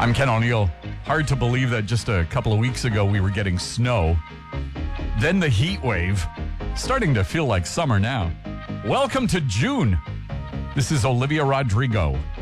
I'm Ken O'Neill. Hard to believe that just a couple of weeks ago we were getting snow. Then the heat wave. Starting to feel like summer now. Welcome to June. This is Olivia Rodrigo